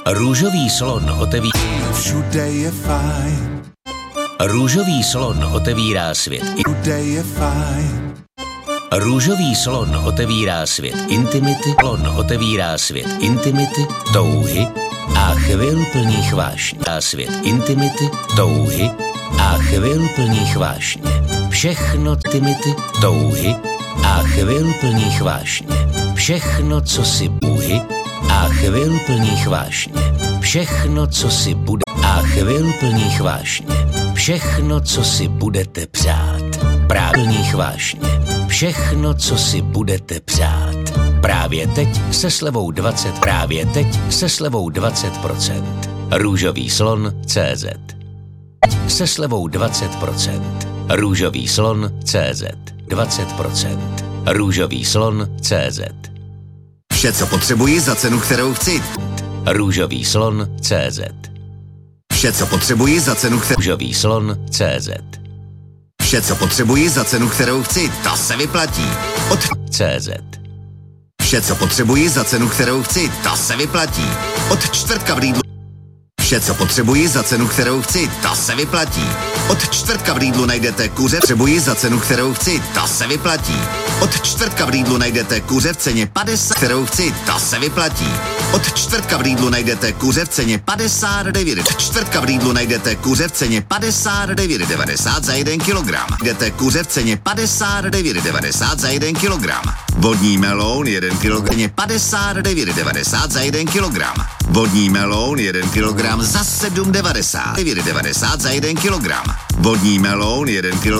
Růžový slon otevírá. Všude je fajn. Růžový slon otevírá svět. Všude je fajn. Růžový slon otevírá svět intimity. Slon otevírá svět intimity, touhy a chvil plných vášně. A svět intimity, touhy a chvil plných vášně. Všechno intimity, touhy a chvil plných vášně. Všechno, co si bůhy a chvil plných vášně. Všechno, co si bude a chvil plných vášně. Všechno, co si budete přát. Právě plných vášně. Všechno, co si budete přát. Právě teď se slevou 20. Právě teď se slevou 20%. Růžový slon CZ. Se slevou 20%. Růžový slon CZ. 20%. Růžový slon CZ. Vše, co potřebuji za cenu, kterou chci. Růžový slon CZ. Vše, co potřebuji za cenu, kterou... Růžový slon CZ. Vše, co potřebuji za cenu, kterou chci, to se vyplatí. Od CZ. Vše, co potřebuji za cenu, kterou chci, to se vyplatí. Od čtvrtka v Lidlu. Vše, co potřebuji za cenu, kterou chci, to se vyplatí. Od čtvrtka v Lidlu najdete kuře. Potřebuji za cenu, kterou chci, to se vyplatí. Od čtvrtka v Lidlu najdete kuře v ceně 50, kterou chci, to se vyplatí. Od čtvrtka v Lidlu najdete kuře v ceně 59. Od čtvrtka v Lidlu najdete kuře v ceně 59,90 za 1 kilogram. Najdete kuře v ceně 59,90 za 1 kilogram. Vodní meloun 1 kilogram 59,90 za 1 kilogram. Vodní meloun 1 kilogram za 7,90 za 1 kilogram. Vodní meloun 1 kilogram